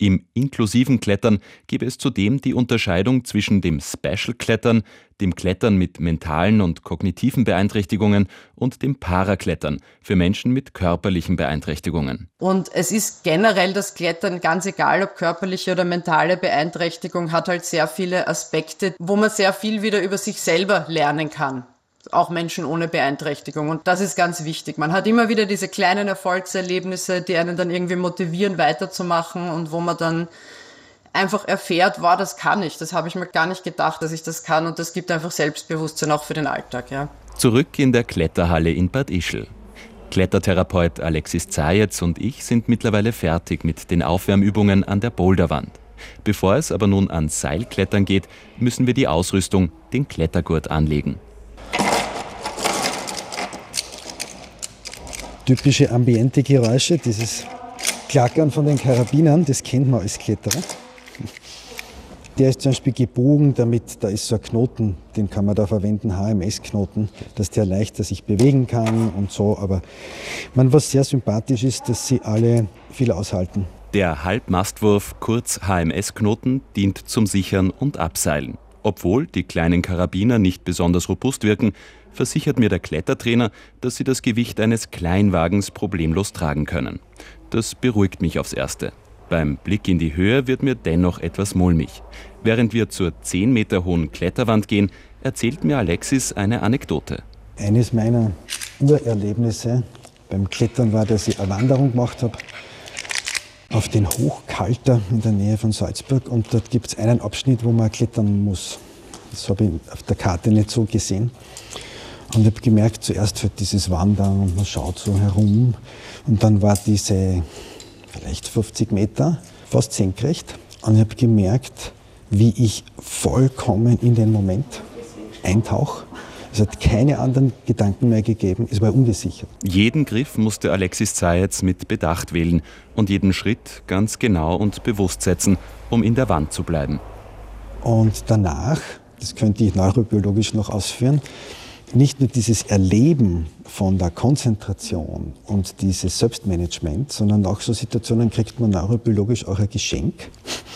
Im inklusiven Klettern gäbe es zudem die Unterscheidung zwischen dem Special-Klettern, dem Klettern mit mentalen und kognitiven Beeinträchtigungen und dem Paraklettern für Menschen mit körperlichen Beeinträchtigungen. Und es ist generell das Klettern, ganz egal ob körperliche oder mentale Beeinträchtigung, hat halt sehr viele Aspekte, wo man sehr viel wieder über sich selber lernen kann. Auch Menschen ohne Beeinträchtigung. Und das ist ganz wichtig. Man hat immer wieder diese kleinen Erfolgserlebnisse, die einen dann irgendwie motivieren, weiterzumachen und wo man dann einfach erfährt, wow, das kann ich. Das habe ich mir gar nicht gedacht, dass ich das kann. Und das gibt einfach Selbstbewusstsein auch für den Alltag. Ja. Zurück in der Kletterhalle in Bad Ischl. Klettertherapeut Alexis Zajec und ich sind mittlerweile fertig mit den Aufwärmübungen an der Boulderwand. Bevor es aber nun ans Seilklettern geht, müssen wir die Ausrüstung, den Klettergurt, anlegen. Typische ambiente Geräusche, dieses Klackern von den Karabinern, das kennt man als Kletterer. Der ist zum Beispiel gebogen, damit da ist so ein Knoten, den kann man da verwenden, HMS-Knoten, dass der leichter sich bewegen kann und so. Aber was sehr sympathisch ist, dass sie alle viel aushalten. Der Halbmastwurf, kurz HMS-Knoten, dient zum Sichern und Abseilen. Obwohl die kleinen Karabiner nicht besonders robust wirken, versichert mir der Klettertrainer, dass sie das Gewicht eines Kleinwagens problemlos tragen können. Das beruhigt mich aufs Erste. Beim Blick in die Höhe wird mir dennoch etwas mulmig. Während wir zur 10 Meter hohen Kletterwand gehen, erzählt mir Alexis eine Anekdote. Eines meiner Urerlebnisse beim Klettern war, dass ich eine Wanderung gemacht habe auf den Hochkalter in der Nähe von Salzburg. Und dort gibt es einen Abschnitt, wo man klettern muss. Das habe ich auf der Karte nicht so gesehen. Und ich habe gemerkt, zuerst wird dieses Wandern und man schaut so herum. Und dann war diese vielleicht 50 Meter fast senkrecht. Und ich habe gemerkt, wie ich vollkommen in den Moment eintauche. Es hat keine anderen Gedanken mehr gegeben, es war ungesichert. Jeden Griff musste Alexis Zajec mit Bedacht wählen und jeden Schritt ganz genau und bewusst setzen, um in der Wand zu bleiben. Und danach, das könnte ich neurobiologisch noch ausführen, nicht nur dieses Erleben von der Konzentration und dieses Selbstmanagement, sondern auch so Situationen kriegt man neurobiologisch auch ein Geschenk.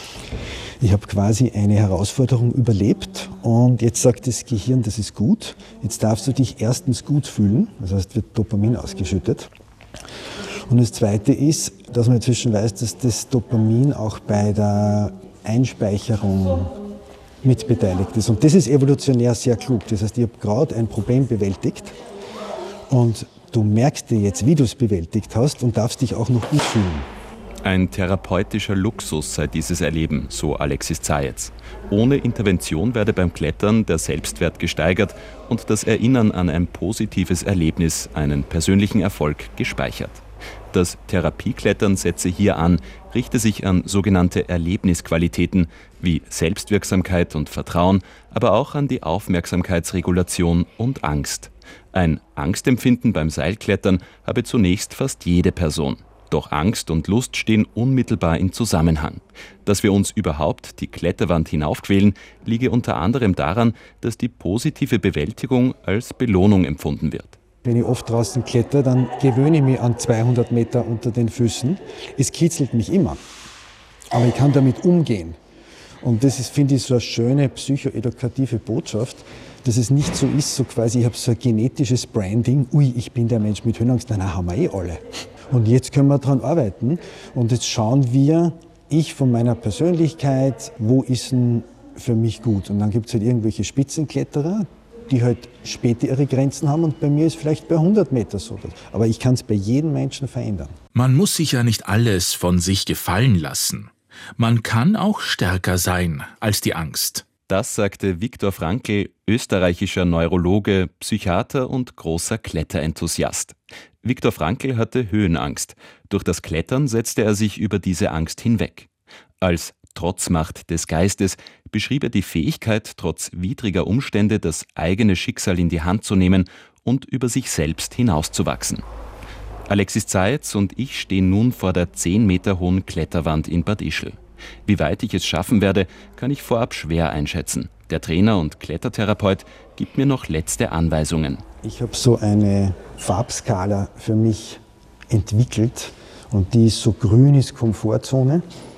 Ich habe quasi eine Herausforderung überlebt und jetzt sagt das Gehirn, das ist gut. Jetzt darfst du dich erstens gut fühlen, das heißt, wird Dopamin ausgeschüttet. Und das Zweite ist, dass man inzwischen weiß, dass das Dopamin auch bei der Einspeicherung mitbeteiligt ist. Und das ist evolutionär sehr klug. Das heißt, ich habe gerade ein Problem bewältigt und du merkst dir jetzt, wie du es bewältigt hast und darfst dich auch noch gut fühlen. Ein therapeutischer Luxus sei dieses Erleben, so Alexis Zajec. Ohne Intervention werde beim Klettern der Selbstwert gesteigert und das Erinnern an ein positives Erlebnis, einen persönlichen Erfolg, gespeichert. Das Therapieklettern setze hier an, richte sich an sogenannte Erlebnisqualitäten wie Selbstwirksamkeit und Vertrauen, aber auch an die Aufmerksamkeitsregulation und Angst. Ein Angstempfinden beim Seilklettern habe zunächst fast jede Person. Doch Angst und Lust stehen unmittelbar im Zusammenhang. Dass wir uns überhaupt die Kletterwand hinaufquälen, liege unter anderem daran, dass die positive Bewältigung als Belohnung empfunden wird. Wenn ich oft draußen kletter, dann gewöhne ich mich an 200 Meter unter den Füßen. Es kitzelt mich immer, aber ich kann damit umgehen. Und das ist, finde ich, so eine schöne psychoedukative Botschaft, dass es nicht so ist, so quasi, ich habe so ein genetisches Branding, ui, ich bin der Mensch mit Höhenangst. Nein, haben wir alle. Und jetzt können wir daran arbeiten und jetzt schauen wir, ich von meiner Persönlichkeit, wo ist denn für mich gut? Und dann gibt es halt irgendwelche Spitzenkletterer, die halt später ihre Grenzen haben und bei mir ist vielleicht bei 100 Meter so. Aber ich kann es bei jedem Menschen verändern. Man muss sich ja nicht alles von sich gefallen lassen. Man kann auch stärker sein als die Angst. Das sagte Viktor Frankl, österreichischer Neurologe, Psychiater und großer Kletterenthusiast. Viktor Frankl hatte Höhenangst. Durch das Klettern setzte er sich über diese Angst hinweg. Als Trotzmacht des Geistes beschrieb er die Fähigkeit, trotz widriger Umstände das eigene Schicksal in die Hand zu nehmen und über sich selbst hinauszuwachsen. Alexis Zajec und ich stehen nun vor der 10 Meter hohen Kletterwand in Bad Ischl. Wie weit ich es schaffen werde, kann ich vorab schwer einschätzen. Der Trainer und Klettertherapeut gibt mir noch letzte Anweisungen. Ich habe so eine Farbskala für mich entwickelt und die ist so: grün ist Komfortzone,